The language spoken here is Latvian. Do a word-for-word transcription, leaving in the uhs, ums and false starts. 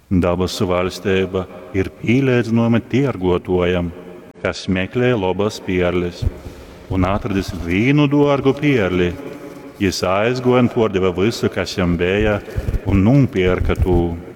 Dabasu valstība ir pielīdzinājuma tirgotājam, kas meklē labas pierles, un atradis vienu dārgu pierli. Jis aizgoja un pārdeva visu, kas viņam bija, un nopirka to.